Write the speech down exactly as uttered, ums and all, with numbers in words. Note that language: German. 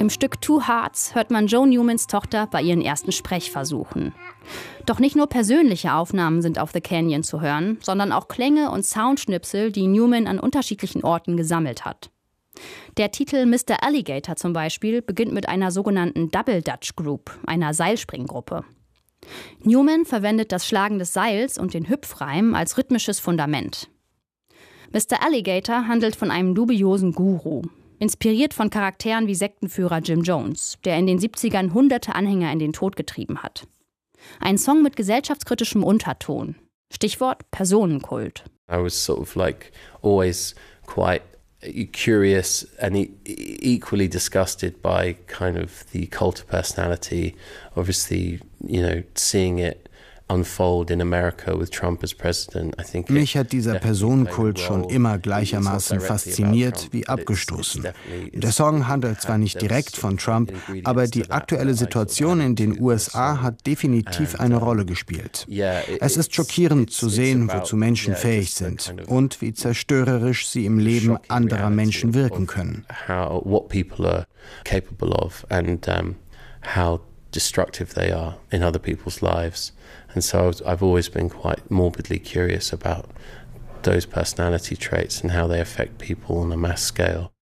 Im Stück Two Hearts hört man Joe Newmans Tochter bei ihren ersten Sprechversuchen. Doch nicht nur persönliche Aufnahmen sind auf The Canyon zu hören, sondern auch Klänge und Soundschnipsel, die Newman an unterschiedlichen Orten gesammelt hat. Der Titel Mister Alligator zum Beispiel beginnt mit einer sogenannten Double Dutch Group, einer Seilspringgruppe. Newman verwendet das Schlagen des Seils und den Hüpfreim als rhythmisches Fundament. Mister Alligator handelt von einem dubiosen Guru, inspiriert von Charakteren wie Sektenführer Jim Jones, der in den siebzigern hunderte Anhänger in den Tod getrieben hat. Ein Song mit gesellschaftskritischem Unterton. Stichwort Personenkult. I was sort of like always quite curious and e- equally disgusted by kind of the cult of personality. Obviously, you know, seeing it unfold in America with Trump as president. I think Mich hat dieser Personenkult schon immer gleichermaßen fasziniert wie abgestoßen. Der Song handelt zwar nicht direkt von Trump, aber die aktuelle Situation in den U S A hat definitiv eine Rolle gespielt. Es ist schockierend zu sehen, wozu Menschen fähig sind und wie zerstörerisch sie im Leben anderer Menschen wirken können. What people are capable of and um, how destructive they are in other people's lives. And so I've always been quite morbidly curious about those personality traits and how they affect people on a mass scale.